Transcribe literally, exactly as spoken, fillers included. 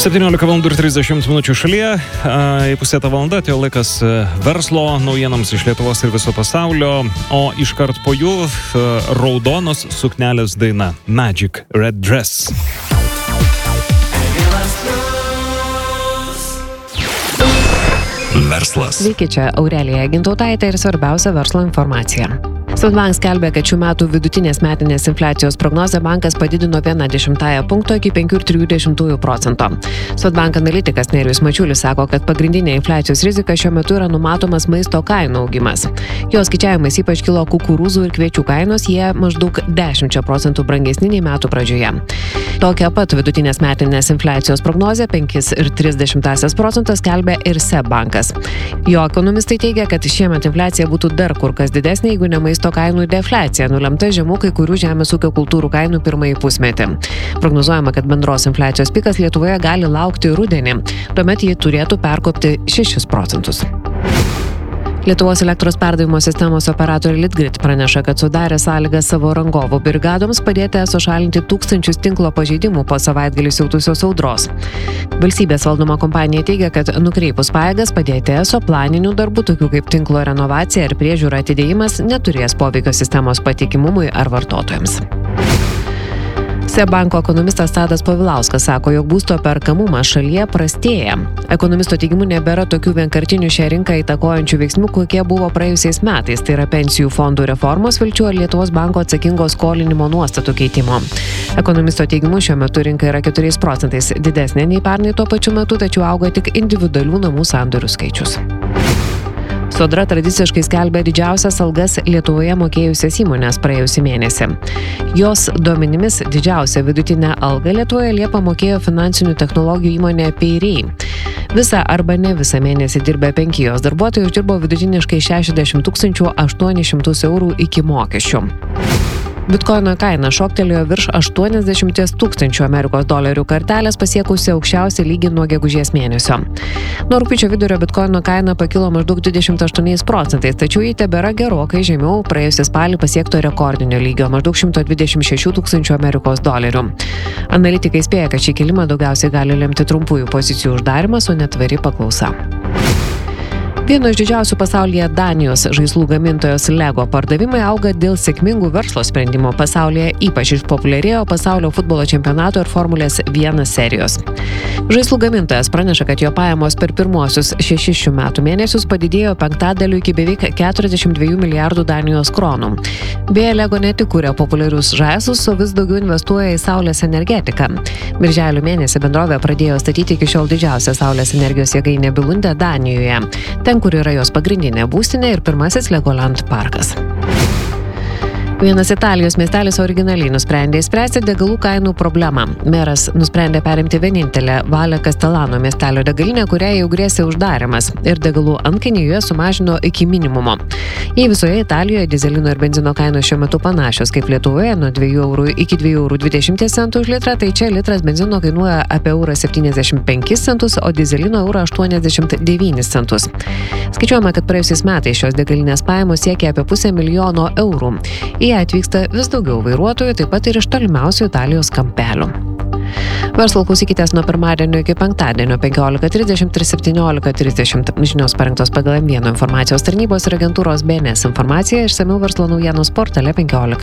septyniolika valandų ir trisdešimt minučių šalyje. Į pusėtą valandą atėjo laikas verslo naujienams iš Lietuvos ir viso pasaulio, o iškart po jų raudonos suknelės daina Magic Red Dress. Verslas. Sveiki, čia Aurelija Gintautaitė ir svarbiausia verslo informacija. Swedbank skelbia, kad šių metų vidutinės metinės infliacijos prognozę bankas padidino viena dešimtąją punkto iki penki ir trijų dešimtųjų procento. Swedbank analitikas Nerijus Mačiulis sako, kad pagrindinė infliacijos rizika šiuo metu yra numatomas maisto kainų augimas. Jo skaičiavimais ypač kilo kukurūzų ir kviečių kainos, jie maždaug dešimt procentų brangesni nei metų pradžioje. Tokią pat vidutinės metinės infliacijos prognozę penki ir tris dešimtąsias procento skelbia ir S E B bankas. Jo ekonomistai teigia, kad šiemet infliacija būtų dar kur kas didesnė, jeigu ne maisto kainų defliacija, nulemta žemų kai kurių žemės ūkio kultūrų kainų pirmąjį pusmetį. Prognozuojama, kad bendros infliacijos pikas Lietuvoje gali laukti rudenį, tuomet ji turėtų perkopti šešis procentus. Lietuvos elektros perdavimo sistemos operatorė Litgrid praneša, kad sudarė sąlygas savo rangovų brigadoms padėti eso šalinti tūkstančius tinklo pažeidimų po savaitgalį siautusios audros. Valstybės valdoma kompanija teigia, kad nukreipus pajėgas padėti eso planinių darbų, tokių kaip tinklo renovacija ir priežiūra atidėjimas, neturės poveikio sistemos patikimumui ar vartotojams. S E B banko ekonomistas Tadas Povilauskas sako, jog būsto perkamumas šalyje prastėja. Ekonomisto teigimu nebėra tokių vienkartinių šią rinką įtakojančių veiksmų, kokie buvo praėjusiais metais, tai yra pensijų fondų reformos vilčių ar Lietuvos banko atsakingo skolinimo nuostatų keitimo. Ekonomisto teigimu šiuo metu rinka yra keturiais procentais didesnė nei pernai tuo pačiu metu, tačiau auga tik individualių namų sandorių skaičius. Sodra tradiciškai skelbia didžiausias algas Lietuvoje mokėjusias įmonės praėjusį mėnesį. Jos duomenimis didžiausią vidutinę algą Lietuvoje Liepą mokėjo finansinių technologijų įmonė Payray. Visą arba ne visą mėnesį dirbę penki jos darbuotojai uždirbo vidutiniškai šešiasdešimt tūkstančių aštuonis šimtus eurų iki mokesčių. Bitkoino kaina šoktelėjo virš aštuoniasdešimt tūkstančių Amerikos dolerių kartelės, pasiekusi aukščiausią lygį nuo gegužės mėnesio. Nuo rugpjūčio vidurio Bitkoino kaina pakilo maždaug dvidešimt aštuoniais procentais, tačiau ji tebėra gerokai žemiau praėjusį spalį pasiekto rekordinio lygio maždaug šimto dvidešimt šešių tūkstančių Amerikos dolerių. Analitikai spėja, kad šį kilimą daugiausiai gali lemti trumpųjų pozicijų uždarimas, o netvari paklausa. Vieno iš didžiausių pasaulyje Danijos žaislų gamintojos Lego pardavimai auga dėl sėkmingų verslo sprendimų. Pasaulyje ypač išpopuliarėjo pasaulio futbolo čempionato ir Formulės vienas serijos. Žaislų gamintojas praneša, kad jo pajamos per pirmuosius šešis šių metų mėnesius padidėjo penktadaliu iki beveik keturiasdešimt dviejų milijardų Danijos kronų. Beje, Lego ne tik kuria populiarius žaislus, o vis daugiau investuoja į saulės energetiką. Birželio mėnesį bendrovė pradėjo statyti iki šiol didžiausią saulės energijos jėgainę Billunde Danijoje. Ten, kur yra jos pagrindinė būstinė ir pirmasis Legoland parkas. Vienas Italijos miestelis originaliai nusprendė išspręsti degalų kainų problemą. Meras nusprendė perimti vienintelę Valle Castellano miestelio degalinę, kuriai jau grėsė uždarimas, ir degalų antkainį joje sumažino iki minimumo. Jei visoje Italijoje dizelino ir benzino kainos šiuo metu panašios kaip Lietuvoje, nuo dviejų eurų iki dviejų eurų dvidešimt centų už litrą, tai čia litras benzino kainuoja apie eurą septyniasdešimt penkis centus, o dizelino eurą aštuoniasdešimt devynis centus. Skaičiuojama, kad praėjusiais metais šios degalinės pajamos siekia apie pusę milijono eurų. Į ją atvyksta vis daugiau vairuotojų, taip pat ir iš tolimiausių Italijos kampelių. Verslo klausykitės nuo pirmadienio iki penktadienio penkiolika trisdešimt ir septyniolika trisdešimt. Žinios parengtos pagal M vieno informacijos tarnybos ir agentūros B N S informaciją, išsamiau verslo naujienos portale penkiolika.